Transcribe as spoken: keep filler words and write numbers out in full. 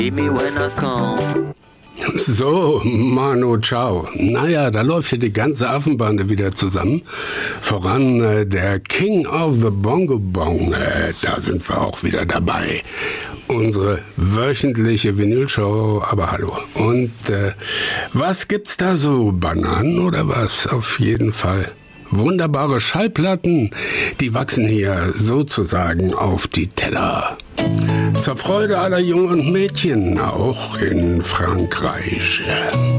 So, Manu, ciao. Naja, da läuft hier die ganze Affenbande wieder zusammen. Voran äh, der King of the Bongo Bong, äh, da sind wir auch wieder dabei. Unsere wöchentliche Vinylshow, aber hallo. Und äh, was gibt's da so? Bananen oder was? Auf jeden Fall. Wunderbare Schallplatten, die wachsen hier sozusagen auf die Teller. Zur Freude aller Jungen und Mädchen, auch in Frankreich.